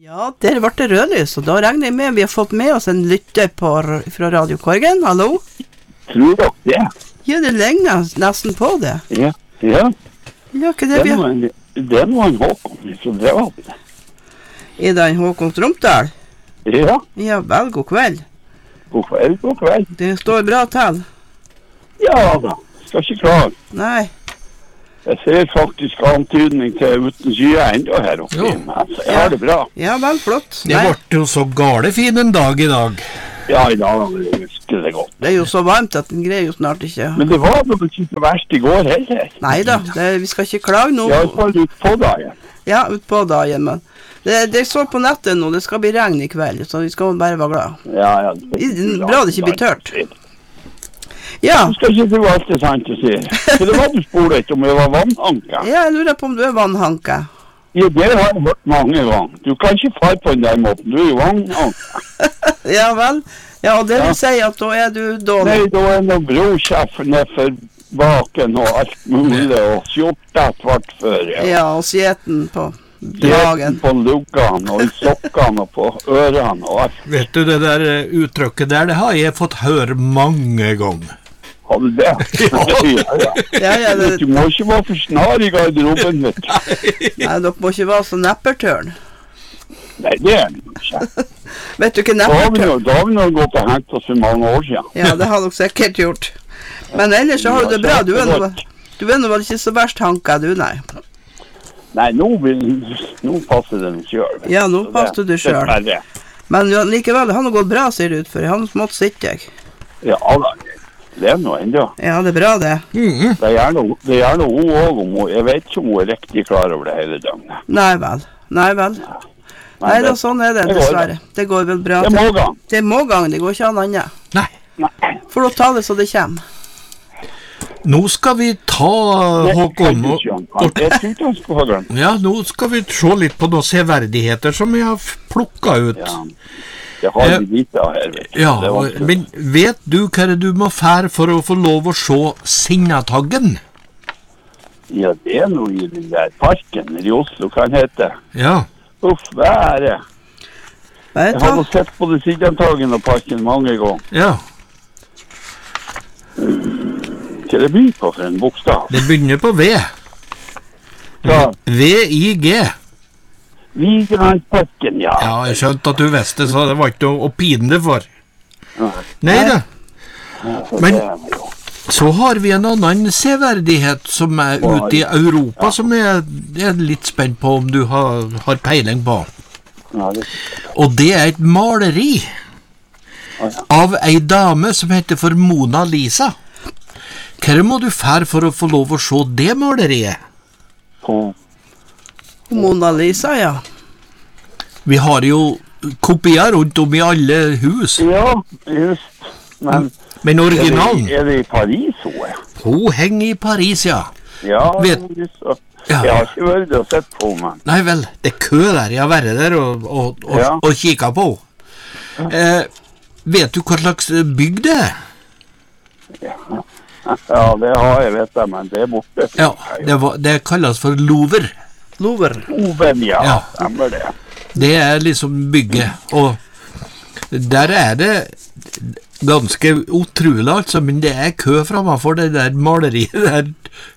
Ja, der ble det rødlys, og da regner jeg med vi har fått med oss en lytter fra Radio Korgen. Hallo? Tror dere det? Ja, det ligner nesten på det. Ja. Ja, ikke det vi har... Det er noen Håkon fra Drevald. Er det en Håkon Strømdal? Ja. Ja, vel, god kveld. God kveld. Det står bra til. Ja da, skal ikke klare. Nei. Jeg ser faktisk antydning til uten skyer enda her oppe. Altså, jeg har det bra. Ja, vel, flott. Det ble jo så gale fin en dag i dag. Ja, i dag er det virkelig godt. Det er jo så varmt at den greier jo snart ikke. Men det var vel ikke så verst i går heller. Neida, vi skal ikke klage nå. Ja, det var ut på dagen. Ja, ut på dagen, men det så på nettet nå, det skal bli regn i kveld, så vi skal bare være glad. Ja. Bra det ikke blir tørt. Ja. Du skal ikke tro alt det sant å si. Så det var du spurte etter om jeg var vannhanka. Ja, jeg lurer på om du er vannhanka. Ja, det har jeg hørt mange ganger. Du kan ikke fare på den der måten, du er jo vannhanka. Ja vel. Ja, og det vil si at da er du dårlig. Nei, da er noen brosjef nedfor baken og alt mulig, og skjorta tvart før. Ja, og skjeten på dragen. På luggene, og i sokkene, og på ørene, og alt. Vet du, det der uttrykket der, det har jeg fått høre mange ganger. Har du det? Ja. Du må ikke være for snar i garderoben, vet du. Nei, dere må ikke være så neppertørn. Nei, det er det ikke. Vet du ikke neppertørn? Da har vi nå gått og hengt oss for mange år siden. Ja, det har dere sikkert gjort. Men ellers så har du det bra. Du er nå vel ikke så verst hanka, du, nei. Nei, nå passer det den selv. Ja, nå passer du selv. Men likevel, det har nå gått bra, sier du ut, for jeg har nå måttet sitte jeg. Ja, det er noe enda. Ja, det er bra det. Det er gjerne hun også, jeg vet ikke om hun er riktig klar over det hele døgnet. Nei vel. Nei da, sånn er det, dessverre. Det går vel bra. Det må gang. Det må gang, det går ikke an annet. Nei. For å ta det så det kommer. Nå skal vi ta, Håkon, ja, nå skal vi se litt på noen severdigheter som jeg har plukket ut. Ja. Det har vi litt av her, vet du. Ja, men vet du hva du må fære for å få lov å se Sinnataggen? Ja, det er noe i den der parken i Oslo, kan hete. Ja. Uff, hva er det? Jeg har nå sett på det Sinnataggen og parken mange ganger. Ja. Hva det blir på for en bokstav? Det begynner på V. Ja. V-I-G. Vigelandsparken, ja. Ja, jeg skjønte at du visste, så det var ikke å pine det for. Nei da. Men så har vi en annen severdighet som er ute i Europa, som jeg er litt spent på om du har peiling på. Og det er et maleri av ei dame som heter for Mona Lisa. Hva må du fære for å få lov å se det maleriet? Mona Lisa, ja. Vi har jo kopier rundt om i alle hus. Ja, just. Men originalen? Er det i Paris hun er? Hun henger i Paris, ja. Ja, jeg har ikke vært og sett på henne. Nei vel, det er kø der. Jeg har vært der og kikket på henne. Vet du hva slags bygg det er? Ja, det har jeg, vet jeg, men det er borte. Ja, det kalles for Louvre. Louvre, ja. Stemmer det. Det er liksom bygget, og der er det ganske utrolig, altså, men det er kø fremme for det der maleriet der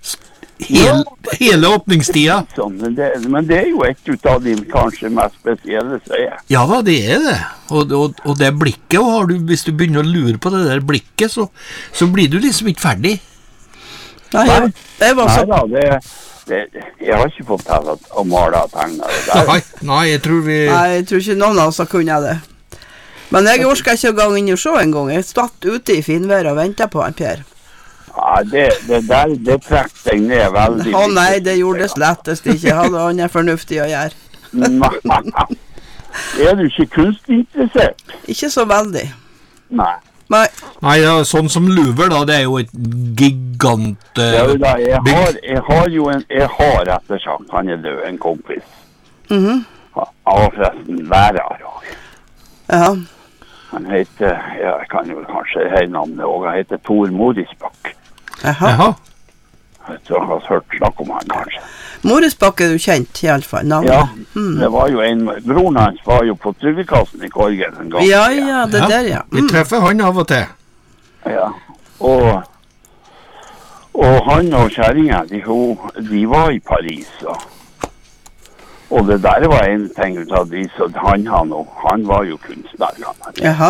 hele åpningstida. Men det er jo et av de kanskje mest spesielle, sier jeg. Ja da, det er det. Og det blikket, og hvis du begynner å lure på det der blikket, så blir du liksom ikke ferdig. Nei, det var så... Jeg har ikke fått til å male og tegne det der. Nei, jeg tror ikke noen av oss har kunnet det. Men jeg orsker ikke å gå inn og se en gang. Jeg stod ute i finvær og ventet på han, Per. Ja, det trekte jeg ned veldig. Nei, det gjorde det slettest ikke. Hadde han fornuftig å gjøre. Er du ikke kunstinteressert? Ikke så veldig. Nei. Nei, ja, sånn som Louvre da, det er jo et gigant bygg. Jeg har etter sagt, han er død, en kompis. Han var forresten lærer også. Ja. Han heter, jeg kan jo kanskje hei navnet også, han heter Tor Morisbakk. Jaha. Så jeg har hørt snakk om han, kanskje. Moresbakke er du kjent, i alle fall. Navnet. Ja, det var jo broren hans var jo på Trygvekassen i Korgen en gang. Ja, det der, ja. Vi treffer han av og til. Ja, og han og kjæringen, de var i Paris, og det der var en ting ut av de, så han var jo kunstner. Jaha.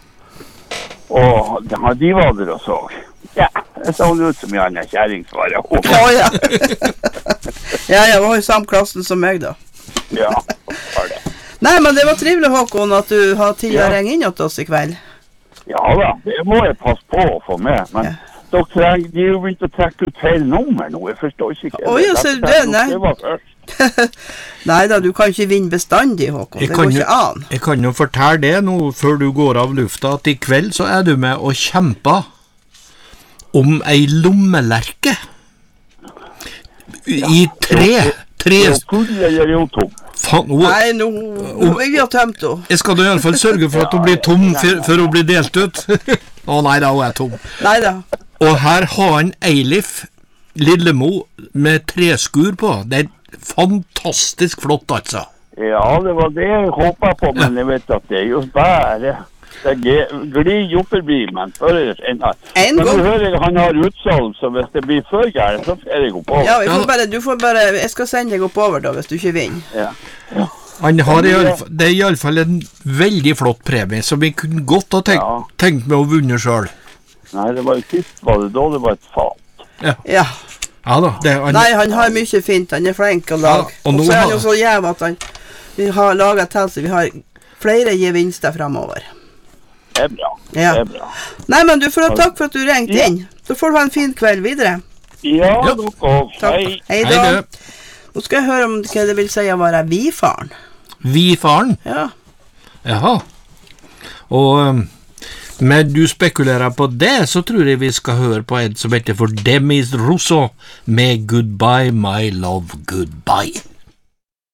Og de var der og så. Ja, det så ut som jeg er kjæringsvarer. Ja. Ja, jeg var i samme klassen som meg da. Ja, var det. Nei, men det var trivelig, Håkon, at du har tid å ringe inn til oss i kveld. Ja da, det må jeg passe på å få med, men de er jo begynt å trekke ut feil nummer nå, jeg forstår ikke. Ja, ser du det? Nei. Det var først. Nei da, du kan ikke vinne bestandig, Håkon. Det går ikke an. Jeg kan jo fortelle det nå, før du går av lufta, at i kveld så er du med og kjemper om ei lommelerke i tre. Nei, nå vil vi ha tømt henne. Jeg skal da i alle fall sørge for at hun blir tom før hun blir delt ut. Nei da, hun er tom. Neida. Og her har han Eilif Lillemo med treskur på. Det er fantastisk flott, altså. Ja, det var det jeg håpet på, men jeg vet at det er jo bare... Det glir jo forbi, men før en gang. Men nå hører jeg han har utsalg, så hvis det blir for gærent, så får jeg oppover. Ja, du får bare, jeg skal sende deg oppover da, hvis du ikke vinner. Ja. Han har det er i alle fall en veldig flott premie, som vi kunne godt ha tenkt med å vunne selv. Nei, det var jo sist, da det var et fat. Ja. Ja da. Nei, han har mye fint, han er flink å lage. Og så er han jo så jæv at vi har laget til, så vi har flere gevinster fremover. Det er bra. Ja. Det er bra. Nei, men du får ha takk for at du ringte inn. Så får du ha en fin kveld videre. Ja, dere også. Hei da. Nå skal jeg høre om hva det vil si å være vi-faren. Vi-faren? Ja. Jaha. Og men du spekulerer på det, så tror jeg vi skal høre på en som heter for Demis Rousseau med Goodbye, My Love, Goodbye.